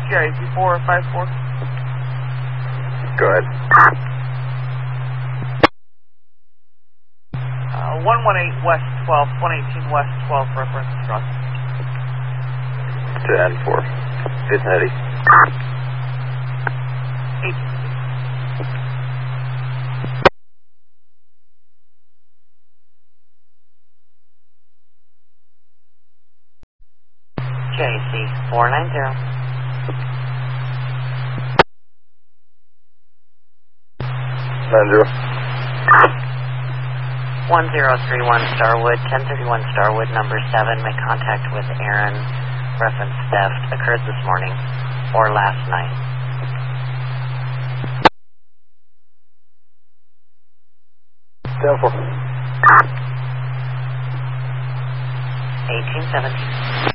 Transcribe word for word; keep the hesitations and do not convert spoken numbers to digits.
G I C four five four. Go ahead. Uh, one one eight West twelve, one eighteen West twelve, reference truck. ten four. Cincinnati. eight. J C four nine zero. nine zero. one zero three one Starwood, ten thirty-one Starwood, number seven, make contact with Aaron. Reference theft occurred this morning or last night. ten four. eighteen seventeen.